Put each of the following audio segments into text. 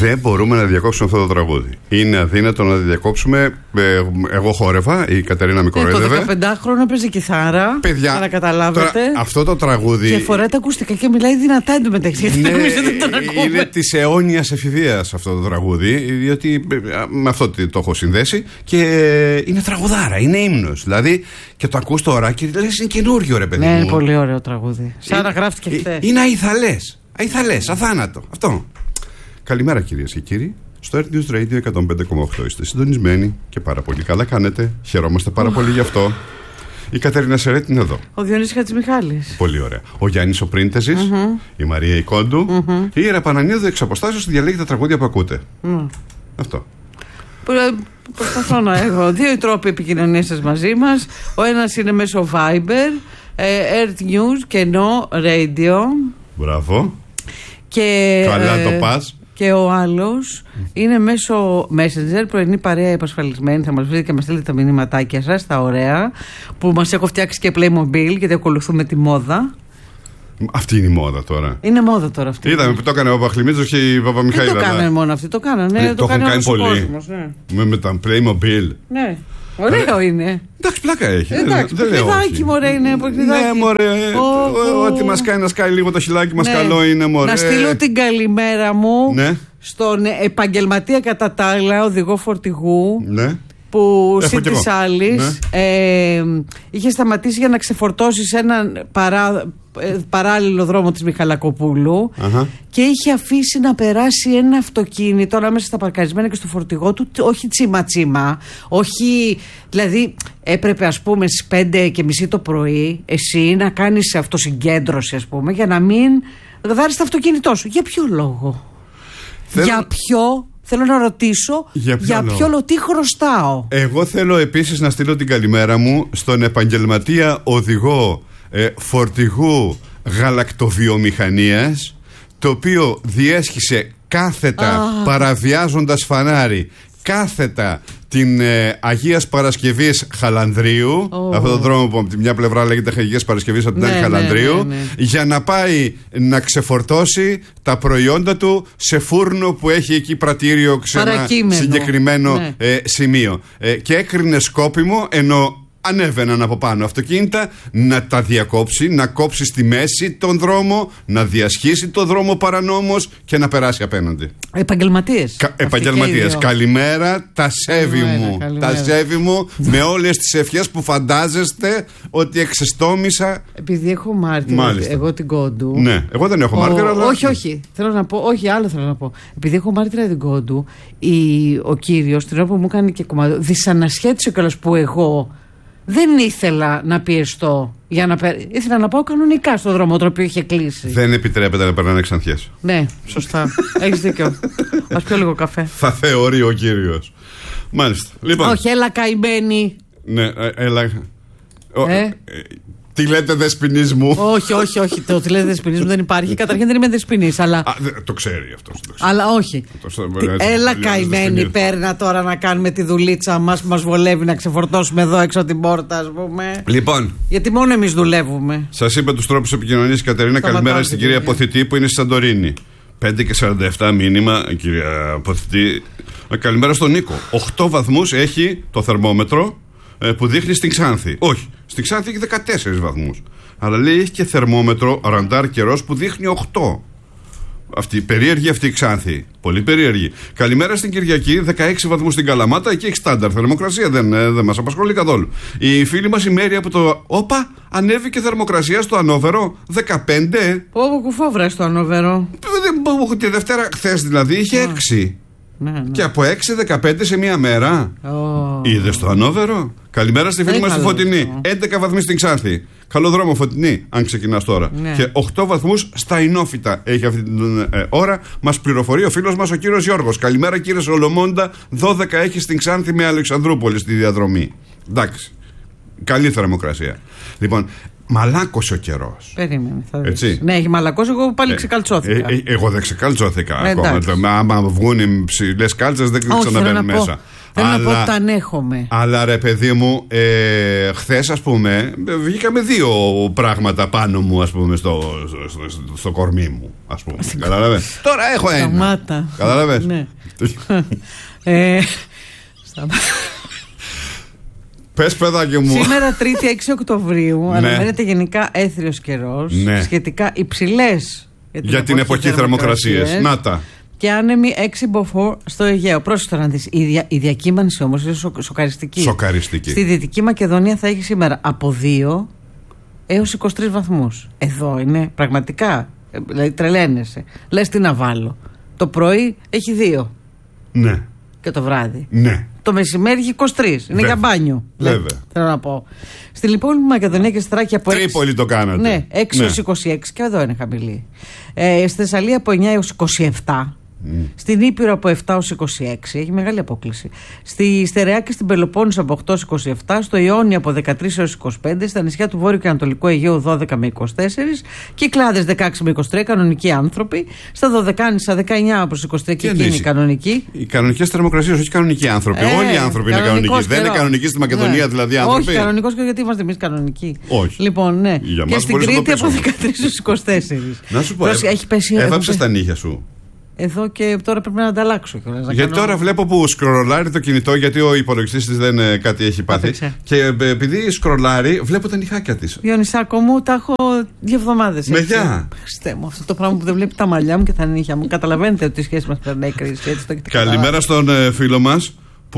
Δεν μπορούμε να διακόψουμε αυτό το τραγούδι. Είναι αδύνατο να διακόψουμε. Εγώ χόρευα, η Κατερίνα με κοροϊδεύε. Το 15χρονο παίζει κιθάρα. Παιδιά, για να καταλάβετε. Τώρα, αυτό το τραγούδι. Και φοράει τα ακουστικά και μιλάει δυνατά εντωμεταξύ. Ναι, είναι της αιώνιας εφηβείας αυτό το τραγούδι, διότι με αυτό το έχω συνδέσει. Και είναι τραγουδάρα, είναι ύμνος. Δηλαδή και το ακούς τώρα και λες είναι καινούριο, ρε παιδί μου. Ναι, είναι πολύ ωραίο τραγούδι. Σαν να γράφτηκε χθες. Είναι αϊθαλές, αθάνατο. Αυτό. Καλημέρα κυρίες και κύριοι. Στο Earth News Radio 105,8 είστε συντονισμένοι και πάρα πολύ καλά κάνετε. Χαιρόμαστε πάρα πολύ γι' αυτό. Η Κατερίνα Σερέτη είναι εδώ. Ο Διονύσης Χατζημιχάλης. Πολύ ωραία. Ο Γιάννης ο Πρίντεζης, η Μαρία η Κόντου, η Ιερα Πανανίδου εξ αποστάσεως διαλέγει τα τραγούδια που ακούτε. Αυτό. Προσπαθώ να έχω δύο τρόποι επικοινωνίας σας μαζί μας. Ο ένας είναι μέσω Viber, Earth News και No Radio. Μπράβο. Και, καλά το πας. Και ο άλλος είναι μέσω Messenger, πρωινή παρέα επασφαλισμένη. Θα μας βρείτε και μας στείλετε τα μηνύματάκια σας, τα ωραία, που μας έχω φτιάξει και Playmobil, γιατί ακολουθούμε τη μόδα. Αυτή είναι η μόδα τώρα. Είναι μόδα τώρα αυτή. Είδαμε που το έκανε ο Παπαχλημίτσος και η Παπαμιχαήλα. Δεν το κάνανε μόνο αυτοί, το κάνανε. Το έχουν κάνει πολύ. Κόσμος, ναι. Με τα Playmobil. Ναι. Ωραίο είναι. Εντάξει, πλάκα έχει. Εντάξει, παιχνιδάκι μωρέ είναι. Ναι, μωρέ. Ό,τι μας κάνει να σκάει λίγο το χιλάκι μας, καλό είναι, μωρέ. Να στείλω την καλημέρα μου στον επαγγελματία κατά τα άλλα οδηγό φορτηγού. Ναι. Που συν της άλλης είχε σταματήσει για να ξεφορτώσει σε έναν παράλληλο δρόμο της Μιχαλακοπούλου και είχε αφήσει να περάσει ένα αυτοκίνητο ανάμεσα στα παρκαρισμένα και στο φορτηγό του, όχι τσίμα-τσίμα, όχι, δηλαδή έπρεπε ας πούμε στις 5:30 το πρωί εσύ να κάνεις αυτοσυγκέντρωση ας πούμε για να μην δάρεις το αυτοκίνητό σου. Για ποιο λόγο? Για ποιο? Θέλω να ρωτήσω για ποιο λόγο, τι χρωστάω. Εγώ θέλω επίσης να στείλω την καλημέρα μου στον επαγγελματία οδηγό φορτηγού γαλακτοβιομηχανίας, το οποίο διέσχισε κάθετα παραβιάζοντας φανάρι κάθετα την Αγίας Παρασκευής Χαλανδρίου, αυτό το δρόμο που από τη μια πλευρά λέγεται Αγίας Παρασκευής, από την άλλη Χαλανδρίου, για να πάει να ξεφορτώσει τα προϊόντα του σε φούρνο που έχει εκεί πρατήριο σε ένα συγκεκριμένο σημείο. Και έκρινε σκόπιμο, ενώ ανέβαιναν από πάνω αυτοκίνητα, να τα διακόψει, να κόψει στη μέση τον δρόμο, να διασχίσει το δρόμο παρανόμως και να περάσει απέναντι. Επαγγελματίες. Καλημέρα, τα σέβη μου. Τα σέβη μου με όλες τις ευχές που φαντάζεστε ότι εξεστόμησα. Επειδή έχω μάρτυρα, εγώ την Κόντου. Ναι, εγώ δεν έχω μάρτυρα. Αλλά... Όχι. Θέλω να πω, άλλο θέλω να πω. Επειδή έχω μάρτυρα την Κόντου, ο κύριος, την ώρα που μου έκανε και κομμάτι, δυσανασχέτησε κιόλας που εγώ δεν ήθελα να πιεστώ. Ήθελα να πάω κανονικά στον δρόμο το οποίο είχε κλείσει. Δεν επιτρέπεται να περνάνε ξανθιές. Ναι, σωστά. Έχεις δίκιο. Ας πιω λίγο καφέ. Θα θεωρεί ο κύριος. Μάλιστα. Λοιπόν. Όχι, έλα καημένη. Ναι, έλα. Τι λέτε δεσποινής μου? Όχι. Το τι λέτε δεσποινής μου δεν υπάρχει. Καταρχήν δεν είμαι δεσποινής, αλλά. Το ξέρει αυτό. Αλλά όχι. Έλα καημένη, παίρνα τώρα να κάνουμε τη δουλίτσα μας που μας βολεύει να ξεφορτώσουμε εδώ έξω από την πόρτα, ας πούμε. Λοιπόν. Γιατί μόνο εμείς δουλεύουμε. Σας είπα τους τρόπους επικοινωνίας, Κατερίνα. Καλημέρα στην κυρία Αποθητή που είναι στη Σαντορίνη. 5:47 μήνυμα, κυρία Αποθητή. Καλημέρα στον Νίκο. 8 βαθμούς έχει το θερμόμετρο που δείχνει στην Ξάνθη. Όχι, στην Ξάνθη έχει 14 βαθμούς. Αλλά λέει έχει και θερμόμετρο ραντάρ καιρός που δείχνει 8. Περίεργη αυτή η Ξάνθη. Πολύ περίεργη. Καλημέρα στην Κυριακή, 16 βαθμούς στην Καλαμάτα, εκεί έχει στάνταρ θερμοκρασία, δεν μας απασχολεί καθόλου. Η φίλη μας η Μέρη από το Όπα ανέβηκε θερμοκρασία στο Ανόβερο 15. Κουφόβρα στο Ανόβερο. Τη Δευτέρα, χθες δηλαδή, είχε 6. Ναι. Και από 6-15 σε μία μέρα. Είδες το Ανόβερο? Καλημέρα στη φίλη μας στη Φωτεινή. 11 βαθμούς στην Ξάνθη. Καλό δρόμο Φωτεινή, αν ξεκινάς τώρα. Ναι. Και 8 βαθμούς στα Ινόφυτα έχει αυτή την ώρα. Μας πληροφορεί ο φίλος μας ο κύριος Γιώργος. Καλημέρα κύριε Σολομώντα. 12 έχει στην Ξάνθη με Αλεξανδρούπολη στη διαδρομή. Εντάξει. Καλή θερμοκρασία. Λοιπόν, μαλάκωσε ο καιρός. Περίμενε, θα δεις. Ναι, έχει μαλακώσει, εγώ πάλι ξεκαλτσώθηκα. Εγώ δεν ξεκαλτσώθηκα ακόμα. Άμα βγουν οι ψηλές κάλτσες δεν ξαναμπαίνουν μέσα. Θέλω να πω ότι τα ανέχομαι. Αλλά ρε παιδί μου, χθες ας πούμε βγήκαμε 2 πράγματα πάνω μου, ας πούμε, στο κορμί μου, ας πούμε. Καταλαβαίνεις. Τώρα έχω ένα. Σταμάτα. Καταλαβαίνεις. Ναι. Πες, παιδάκι μου. Σήμερα 3η 6 Οκτωβρίου αναμένεται γενικά έθριος καιρός, σχετικά υψηλές για την εποχή θερμοκρασίες. Να τα. Και άνεμοι 6 μποφόρ στο Αιγαίο. Πρόσεχε να δεις. Η διακύμανση όμως είναι σοκαριστική. Στη Δυτική Μακεδονία θα έχει σήμερα από 2 έως 23 βαθμούς. Εδώ είναι πραγματικά. Δηλαδή τρελαίνεσαι. Λες τι να βάλω. Το πρωί έχει 2. Ναι. Και το βράδυ. Ναι. Το μεσημέρι έχει 23. Είναι για μπάνιο. Βέβαια. Θέλω να πω. Στη λοιπόν Μακεδονία και στη Θράκη από 6. Τρίπολη το κάνατε. Ναι, 6 έως 26 και εδώ είναι χαμηλή. Στη Θεσσαλία από 9 έως 27. Στην Ήπειρο από 7 έως 26, έχει μεγάλη απόκληση. Στη Στερεά και στην Πελοπόννησο από 8 έως 27, στο Ιόνιο από 13 έως 25, στα νησιά του Βόρειου και Ανατολικού Αιγαίου 12 με 24, Κυκλάδες 16 με 23, κανονικοί άνθρωποι, στα Δωδεκάνησα 19 προς 23 και εκείνοι κανονικοί. Οι κανονικές θερμοκρασίες, όχι κανονικοί άνθρωποι. Όλοι οι άνθρωποι είναι κανονικοί. Δεν είναι κανονικοί στη Μακεδονία, δηλαδή άνθρωποι. Όχι κανονικός, και γιατί είμαστε εμείς κανονικοί. Όχι. Λοιπόν, ναι. Και στην Κρήτη από 13 έως 24. Να σου πω, έβαψες τα νύχια σου. Εδώ και τώρα πρέπει να ανταλλάξω. Γιατί τώρα βλέπω που σκρολάρει το κινητό, γιατί ο υπολογιστής της δεν κάτι έχει πάθει. Και επειδή σκρολάρει, βλέπω τα νυχάκια της. Διονυσάκο μου, τα έχω 2 εβδομάδες. Με γεια. Χριστέ μου, αυτό το πράγμα που δεν βλέπει τα μαλλιά μου και τα νύχια μου. Καταλαβαίνετε ότι η σχέση μας περνάει κρίση. Έτσι το καλημέρα στον φίλο μας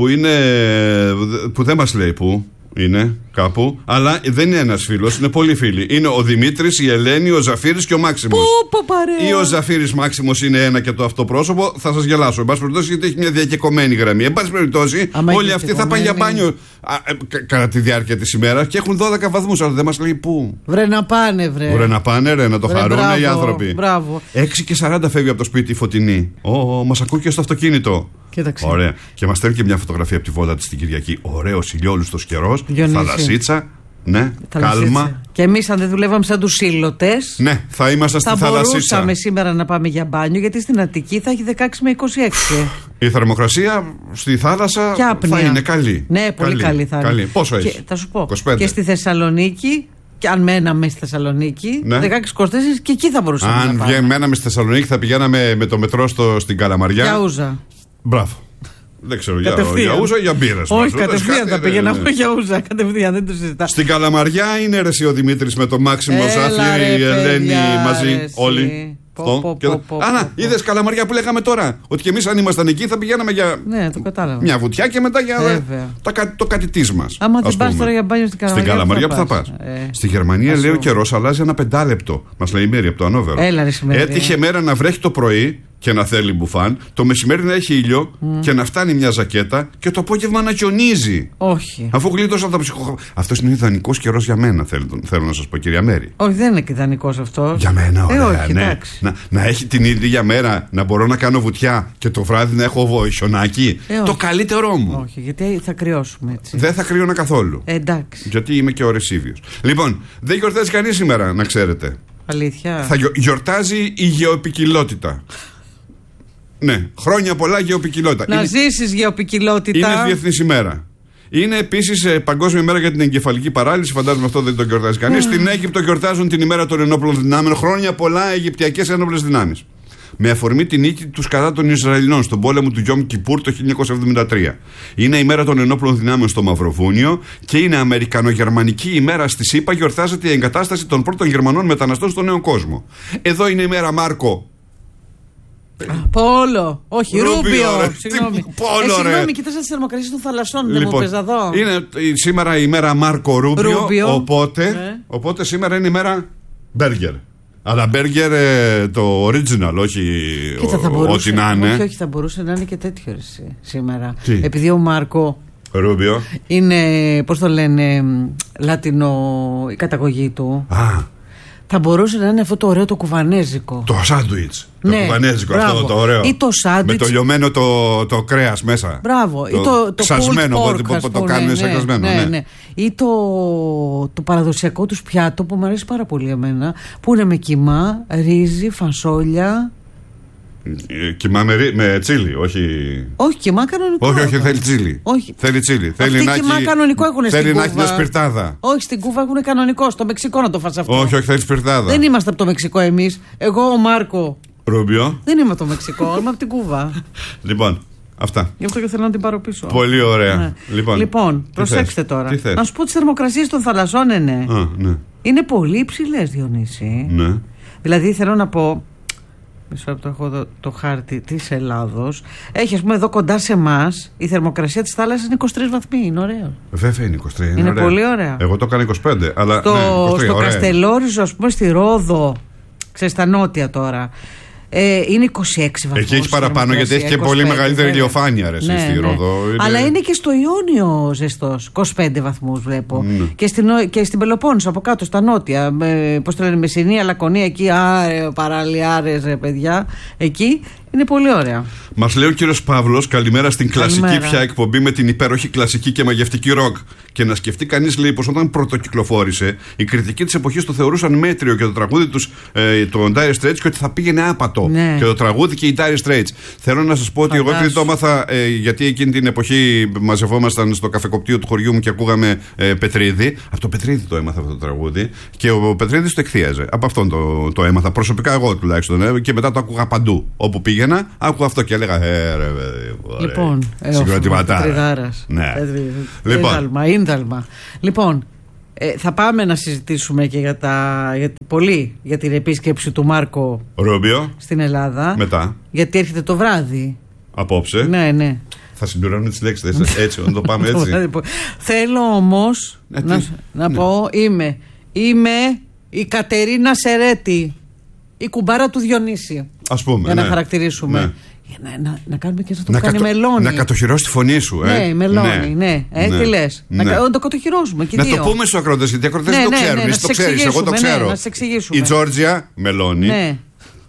που δεν μας λέει πού είναι κάπου, αλλά δεν είναι ένας φίλος, είναι πολλοί φίλοι. Είναι ο Δημήτρης, η Ελένη, ο Ζαφύρης και ο Μάξιμος. Ή ο Ζαφύρης Μάξιμος είναι ένα και το αυτοπρόσωπο, θα σας γελάσω. Εν πάση περιπτώσει, γιατί έχει μια διακεκομένη γραμμή. Εν πάση περιπτώσει, όλοι αυτοί θα πάνε για μπάνιο κατά τη διάρκεια της ημέρας και έχουν 12 βαθμούς, αλλά δεν μας λέει πού. Βρε να πάνε, βρε να πάνε, να το χαρούν οι άνθρωποι. Μπράβο. 6:40 φεύγει από το σπίτι η Φωτεινή. Μας ακούει και στο αυτοκίνητο. Κοίταξε. Ωραία. Και μας στέλνει και μια φωτογραφία από τη βόλτα της την Κυριακή. Ωραίος ηλιόλουστος καιρός. Θαλασσίτσα. Ναι, κάλμα. Και εμείς, αν δεν δουλεύαμε σαν τους σύλλοτες, ναι, θα ήμασταν στη θαλασσίτσα. Θα μπορούσαμε σήμερα να πάμε για μπάνιο, γιατί στην Αττική θα έχει 16 με 26. Η θερμοκρασία στη θάλασσα θα είναι καλή. Ναι, πολύ καλή θα είναι. Πόσο έχει? Και, θα σου πω. 25. Και στη Θεσσαλονίκη. Και αν μέναμε στη Θεσσαλονίκη, ναι. 16-24 και εκεί θα μπορούσαμε να πάμε. Αν μέναμε στη Θεσσαλονίκη, θα πηγαίναμε με το μετρό στην Καλαμαριά. Γιαούζα. Μπράβο. Δεν ξέρω, για ούζα ή για μπύρες. Όχι, κατευθείαν θα πήγαιναμε για ούζα. Κατευθείαν, δεν το συζητά. Στην Καλαμαριά είναι ρε ο Δημήτρης με το Μάξιμο, Ζάφυρη, η Ελένη μαζί. Όλοι. Άνα, είδες Καλαμαριά που λέγαμε τώρα. Ότι και εμείς αν ήμασταν εκεί θα πηγαίναμε για μια βουτιά και μετά για το κατητής μας. Άμα δεν πας τώρα για μπάνιο στην Καλαμαριά. Στην Καλαμαριά που θα πας. Στη Γερμανία λέει ο καιρός αλλάζει ένα 5 λεπτό. Μας λέει η Μέρη από το Ανόβερο. Έτυχε μέρα να βρέχει το πρωί και να θέλει μπουφάν, το μεσημέρι να έχει ήλιο και να φτάνει μια ζακέτα και το απόγευμα να χιονίζει. Όχι. Αφού γλίτωσα από τα ψυχο. Αυτός είναι ιδανικός καιρός για μένα, θέλω να σας πω, κυρία Μέρη. Όχι, δεν είναι ιδανικός αυτό. Για μένα, ωραία. Όχι, ναι. Να έχει την ίδια μέρα να μπορώ να κάνω βουτιά και το βράδυ να έχω χιονάκι. Το καλύτερό μου. Όχι, γιατί θα κρυώσουμε έτσι. Δεν θα κρυώνα καθόλου. Εντάξει. Γιατί είμαι και ο Ρεσίβιος. Λοιπόν, δεν γιορτάζει κανείς σήμερα, να ξέρετε. Αλήθεια. Θα γιορτάζει η γεωποικιλότητα. Ναι, χρόνια πολλά γεωποικιλότητα. Να ζήσεις γεωποικιλότητα. Είναι διεθνής ημέρα. Είναι επίσης Παγκόσμια ημέρα για την εγκεφαλική παράλυση. Φαντάζομαι αυτό δεν το γιορτάζει κανείς. Στην Αίγυπτο γιορτάζουν την ημέρα των ενόπλων δυνάμεων. Χρόνια πολλά Αιγυπτιακές ένοπλες δυνάμεις. Με αφορμή την νίκη τους κατά των Ισραηλινών στον πόλεμο του Γιόμ Κιπούρ το 1973. Είναι η μέρα των ενόπλων δυνάμεων στο Μαυροβούνιο και είναι Αμερικανογερμανική ημέρα στη ΣΥΠΑ. Γιορτάζεται η εγκατάσταση των πρώτων Γερμανών μεταναστών στον νέο κόσμο. Εδώ είναι η μέρα Μάρκο. Πόλο, όχι, Ρούμπιο. Συγγνώμη. Πόλο, συγγνώμη, κοιτάξτε τις θερμοκρασίες των θαλασσών. Δεν μου πες εδώ. Είναι σήμερα η ημέρα Μάρκο Ρούμπιο. Οπότε σήμερα είναι η ημέρα Μπέργκερ. Αλλά μπέργκερ το original, όχι ό,τι να είναι. Όχι, θα μπορούσε να είναι και τέτοιο σήμερα. Επειδή ο Μάρκο Ρούμπιο είναι, πώς το λένε, Λατινό η καταγωγή του. Θα μπορούσε να είναι αυτό το ωραίο το κουβανέζικο. Το σάντουιτς. Το κουβανέζικο, αυτό το ωραίο. Ή το σάντουιτς. Με το λιωμένο το κρέας μέσα. Μπράβο. Ή το ξασμένο, που το κάνουν σε ξασμένο. Ναι. Ή το παραδοσιακό τους πιάτο που μου αρέσει πάρα πολύ εμένα. Που είναι με κιμά, ρύζι, φασόλια. Κιμά με τσίλι, όχι. Όχι, κιμά κανονικό. Όχι, θέλει τσίλι. Όχι. Θέλει τσίλι. Θέλει να κιμά κανονικό έχουν στην Κούβα. Θέλει να έχει μια σπιρτάδα. Όχι, στην Κούβα έχουν κανονικό. Στο Μεξικό να το φας αυτό. Όχι, θέλει σπιρτάδα. Δεν είμαστε από το Μεξικό εμείς. Εγώ, ο Μάρκο. Ρούμπιο. Δεν είμαι από το Μεξικό, είμαι από την Κούβα. Λοιπόν, αυτά. Γι' αυτό και θέλω να την πάρω πίσω. Πολύ ωραία. Ναι. Λοιπόν, προσέξτε τώρα. Να σου πω τις θερμοκρασίες των θαλασσών, ναι. Είναι πολύ υψηλές, Διονύση. Ναι. Δηλαδή θέλω να πω. Μισό λεπτό, έχω εδώ το χάρτη της Ελλάδος. Έχει, ας πούμε, εδώ κοντά σε εμάς η θερμοκρασία της θάλασσας είναι 23 βαθμοί. Είναι ωραίο. Βέβαια είναι 23. Είναι πολύ ωραία. Εγώ το έκανα 25. Αλλά στο Καστελόριζο, ας πούμε, στη Ρόδο, ξέρεις, στα νότια τώρα. Είναι 26 βαθμούς. Εκεί έχει παραπάνω γιατί έχει και πολύ μεγαλύτερη ηλιοφάνεια στη Ρόδο. Αλλά είναι και στο Ιόνιο ζεστός. 25 βαθμούς βλέπω. Και στην Πελοπόννησο από κάτω, στα νότια. Πώς το λένε, Μεσσηνία, Λακωνία, εκεί παραλιάρες, παιδιά. Εκεί είναι πολύ ωραία. Μας λέει ο κύριος Παύλος, καλημέρα στην κλασική πια εκπομπή με την υπέροχη κλασική και μαγευτική ροκ. Και να σκεφτεί κανείς, λέει, πως όταν πρωτοκυκλοφόρησε, οι κριτικοί της εποχής το θεωρούσαν μέτριο και το τραγούδι τους, το Dire Straits, και ότι θα πήγαινε άπατο. Ναι. Και το τραγούδι και οι Dire Straits. Θέλω να σας πω ότι εγώ, επειδή το έμαθα, γιατί εκείνη την εποχή μαζευόμασταν στο καφεκοπτείο του χωριού μου και ακούγαμε Πετρίδη. Από το Πετρίδη το έμαθα αυτό το τραγούδι. Και ο Πετρίδης το εκθίαζε. Από αυτόν το έμαθα. Προσωπικά εγώ τουλάχιστον. Και μετά το άκουγα παντού. Όπου πήγαινα, άκουγα αυτό και έλεγα λοιπόν, συγκροτηματάρα. Ναι. Λοιπόν, ίνταλμα. Λοιπόν, θα πάμε να συζητήσουμε και για την επίσκεψη του Μάρκο Ρούμπιο στην Ελλάδα. Μετά. Γιατί έρχεται το βράδυ. Απόψε. Ναι. Θα συμπληρώνουμε τις λέξεις έτσι, να το πάμε έτσι. Θέλω όμως να πω, είμαι η Κατερίνα Σερέτη, η κουμπάρα του Διονύση. Ας πούμε. Για να χαρακτηρίσουμε. Ναι. Να κάνουμε και αυτό το κάνει μελώνει. Να κατοχυρώσει τη φωνή σου. Ναι, μελώνει. Ναι. Τι λες. Να το κατοχυρώσουμε. Και να το πούμε στους ακροατές, γιατί οι ακροατές δεν το ξέρουν. Εσύ το ξέρεις, εγώ το ξέρω. Να σε εξηγήσουμε. Η Τζόρτζια μελώνει. Ναι.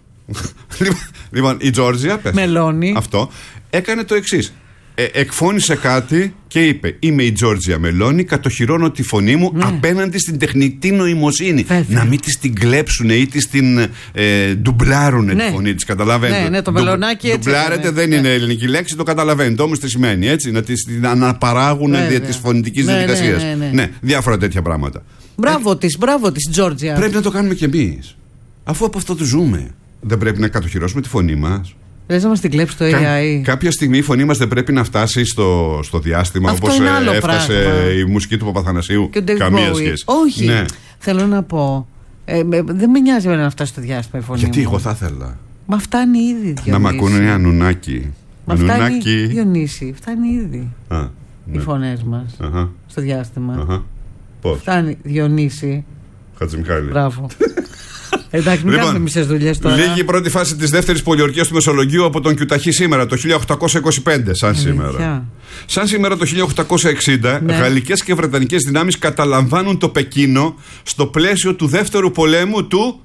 Λοιπόν, η Τζόρτζια μελώνει. Αυτό έκανε το εξής. Εκφώνησε κάτι και είπε: είμαι η Τζόρτζια Μελώνη, κατοχυρώνω τη φωνή μου απέναντι στην τεχνητή νοημοσύνη. Να μην της την κλέψουνε ή της την ντουμπλάρουνε τη φωνή της. Καταλαβαίνετε. Ναι, το μελονάκι έτσι. Ντουμπλάρετε δεν είναι ελληνική λέξη, το καταλαβαίνετε. Όμως τι σημαίνει, έτσι. Να της αναπαράγουν δια της φωνητικής διαδικασίας. Ναι, διάφορα τέτοια πράγματα. Μπράβο της Τζόρτζια. Πρέπει να το κάνουμε κι εμείς. Αφού από αυτό το ζούμε, δεν πρέπει να κατοχυρώσουμε τη φωνή μας. Λες να μας την κλέψει το AI. Κάποια στιγμή η φωνή μας δεν πρέπει να φτάσει στο διάστημα, όπως έφτασε η μουσική του Παπαθανασίου. Καμία σχέση. Όχι. Ναι. Θέλω να πω. Δεν με νοιάζει να φτάσει στο διάστημα η φωνή. Γιατί μου. Εγώ θα ήθελα. Μα φτάνει ήδη, Διονύση. Να μ' ακούνε ένα νουνάκι. Μα φτάνει, Διονύση, φτάνει ήδη. Οι φωνές μας στο διάστημα. Πώς? Φτάνει, Διονύση. Χατζημιχάλη. Μπράβο. Εντάξει, μην κάνουμε μισές δουλειές τώρα. Λίγη η πρώτη φάση της δεύτερης πολιορκίας του Μεσολογγίου από τον Κιουταχή σήμερα, το 1825. Σαν σήμερα. Σαν σήμερα το 1860, γαλλικές και βρετανικές δυνάμεις καταλαμβάνουν το Πεκίνο στο πλαίσιο του δεύτερου πολέμου του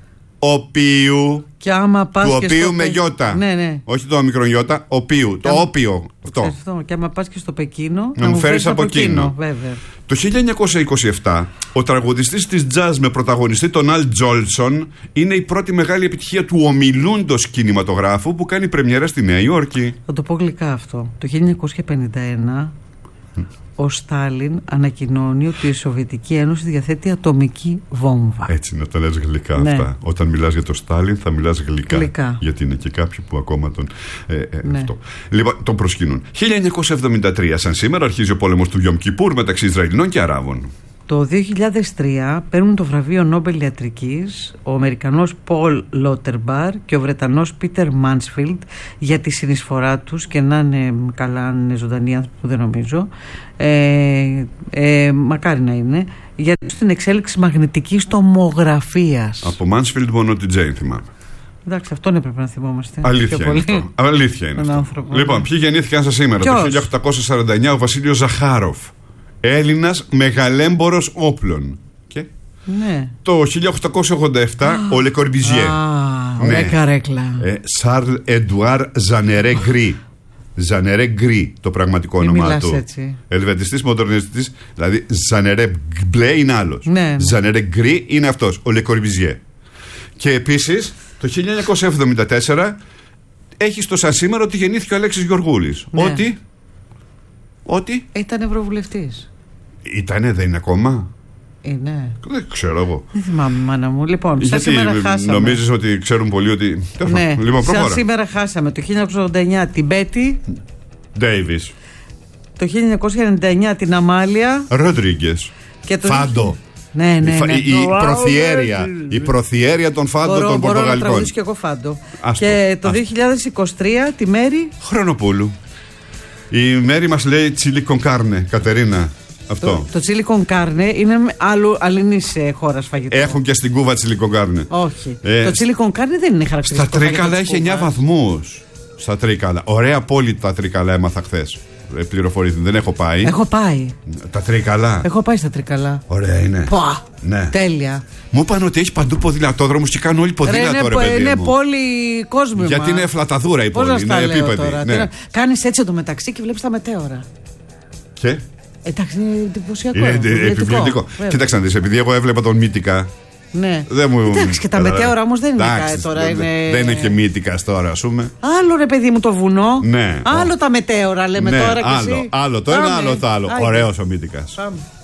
οποίου. Και άμα πας του οποίου με γιώτα. Ναι. Όχι το μικρό γιώτα, οποίου. Το όπιο. Αυτό. Και άμα πας και στο Πεκίνο, να μου φέρεις από εκείνο. Βέβαια. Το 1927, ο τραγουδιστής της jazz με πρωταγωνιστή τον Al Jolson είναι η πρώτη μεγάλη επιτυχία του ομιλούντος κινηματογράφου που κάνει πρεμιέρα στη Νέα Υόρκη. Θα το πω γλυκά αυτό. Το 1951 ο Στάλιν ανακοινώνει ότι η Σοβιετική Ένωση διαθέτει ατομική βόμβα. Έτσι, να τα λες γλυκά αυτά. Όταν μιλάς για τον Στάλιν θα μιλάς γλυκά. Γιατί είναι και κάποιοι που ακόμα τον. Αυτό. Λοιπόν, τον προσκυνούν. 1973, σαν σήμερα, αρχίζει ο πόλεμος του Γιομ Κιπούρ μεταξύ Ισραηλινών και Αράβων. Το 2003 παίρνουν το βραβείο Νόμπελ Ιατρικής ο Αμερικανός Πολ Λότερμπαρ και ο Βρετανός Πίτερ Μάνσφιλντ για τη συνεισφορά τους, και να είναι καλά, αν είναι ζωντανοί άνθρωποι που δεν νομίζω, μακάρι να είναι, για την εξέλιξη μαγνητικής τομογραφίας. Από Μάνσφιλντ μόνο την Τζέιν θυμάμαι. Εντάξει, αυτόν έπρεπε να θυμόμαστε. Αλήθεια είναι αυτό. Αλήθεια είναι αυτό. Άνθρωπο, λοιπόν, ποιοι γεννήθηκαν σας σήμερα? Το 1849 ο Βασίλειος Ζαχάροφ, Έλληνας μεγαλέμπορος όπλων. Και το 1887 ο Le Corbusier. Ωραία καρέκλα. Σαρλ Εντουάρ Ζανερέ Γκρι. Ζανερέ Γκρι το πραγματικό όνομά του. Ελβετιστής, μοντερνιστής. Δηλαδή Ζανερέ μπλε είναι άλλος. Ζανερέ Γκρι είναι αυτός, ο Le Corbusier. Και επίσης το 1974 έχει στο σαν σήμερα ότι γεννήθηκε ο Αλέξης Γεωργούλης. Ναι. Ότι. Ήταν ευρωβουλευτής. Ήτανε, δεν είναι ακόμα. Είναι. Δεν ξέρω εγώ. Δεν θυμάμαι, μάνα μου. Λοιπόν, σαν Γιατί σήμερα χάσαμε. νομίζεις ότι ξέρουν πολύ ότι. Ναι, Λοιπόν, σαν σήμερα χάσαμε το 1989 την Μπέτη. Ντέιβις. Το 1999 την Αμάλια. Ροντρίγκες. Φάντο. Ναι. Η προθιέρεια των Φάντο των Πορτογαλικών. Μπορώ να τραγουδήσω και εγώ Φάντο. Και το 2023 τη Μέρη Χρονοπούλου. Η Μέρη μας λέει τσίλι κον κάρνε, Κατερίνα. Αυτό. Το τσίλι κον κάρνε είναι αλληνής χώρας φαγητό. Έχουν και στην Κούβα τσίλι κον κάρνε. Όχι. Το τσίλι κον κάρνε δεν είναι χαρακτηριστικό. Στα Τρίκαλα έχει 9 βαθμούς. Στα Τρίκαλα. Ωραία πόλη τα Τρίκαλα έμαθα χθες. Πληροφορήθηκαν. Δεν έχω πάει. Έχω πάει. Τα Τρίκαλα. Έχω πάει στα Τρίκαλα. Ωραία είναι. Ναι. Τέλεια. Μου είπαν ότι έχει παντού ποδηλατόδρομους και κάνουν όλοι ποδήλατο, ρε παιδί μου. Είναι πόλη κόσμημα. Γιατί είναι φλαταδούρα η πόλη. Είναι επίπεδη. Ναι. Κάνεις έτσι το μεταξύ και βλέπεις τα μετέωρα. Και. Εντάξει, είναι εντυπωσιακό. Είναι επιβλητικό. Κοίταξε να δεις, επειδή εγώ έβλεπα τον Μύτικα. Ναι. Εντάξει, και τα μετέωρα όμως δεν είναι κάτι τώρα. Δεν είναι και Μύτικας τώρα, ας πούμε. Άλλο ρε παιδί μου το βουνό. Ναι. Άλλο τα μετέωρα λέμε τώρα και εσύ. Άλλο το ένα, άλλο το άλλο. Ωραίος ο Μύτικας.